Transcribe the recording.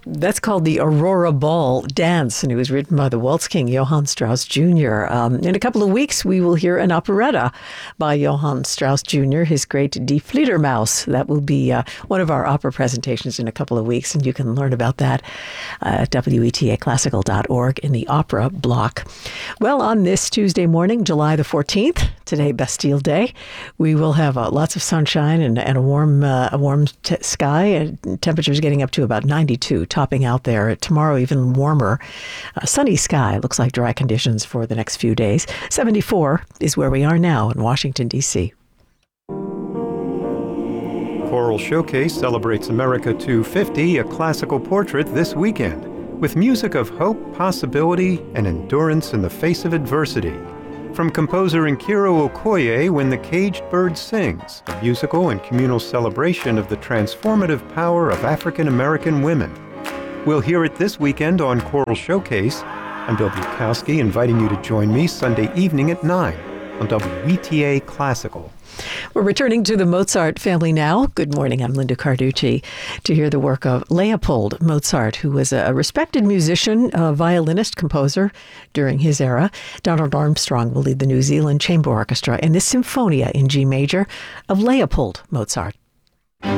That's called the Aurora Ball Dance, and it was written by the Waltz King, Johann Strauss Jr. In a couple of weeks, we will hear an operetta by Johann Strauss Jr., his great Die Fledermaus. That will be one of our opera presentations in a couple of weeks, and you can learn about that at wetaclassical.org in the opera block. Well, on this Tuesday morning, July the 14th, today Bastille Day, we will have lots of sunshine and a warm sky, and temperatures getting up to about 92, topping out there. Tomorrow, even warmer. Sunny sky. Looks like dry conditions for the next few days. 74 is where we are now in Washington, D.C. Choral Showcase celebrates America 250, a classical portrait this weekend, with music of hope, possibility, and endurance in the face of adversity. From composer Nkiro Okoye, When the Caged Bird Sings, a musical and communal celebration of the transformative power of African American women. We'll hear it this weekend on Choral Showcase. I'm Bill Bukowski, inviting you to join me Sunday evening at 9 on WETA Classical. We're returning to the Mozart family now. Good morning, I'm Linda Carducci, to hear the work of Leopold Mozart, who was a respected musician, a violinist, composer during his era. Donald Armstrong will lead the New Zealand Chamber Orchestra in the Symphonia in G major of Leopold Mozart.